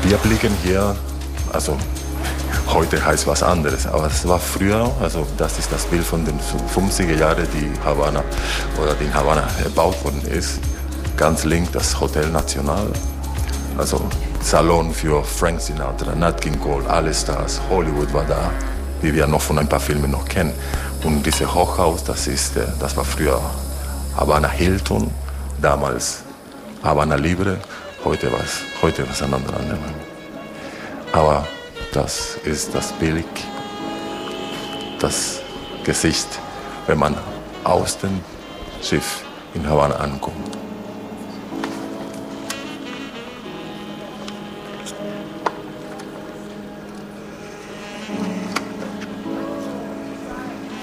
Wir blicken hier, also heute heißt was anderes, aber es war früher, also das ist das Bild von den 50er Jahren, die Havanna oder die in Havanna erbaut worden ist. Ganz links das Hotel Nacional, also Salon für Frank Sinatra, Nat King Cole, alle Stars, Hollywood war da, wie wir noch von ein paar Filmen noch kennen. Und dieses Hochhaus, das war früher Havana Hilton, damals Havana Libre, heute was an anderen Namen. Aber das ist das Bild, das Gesicht, wenn man aus dem Schiff in Havanna ankommt.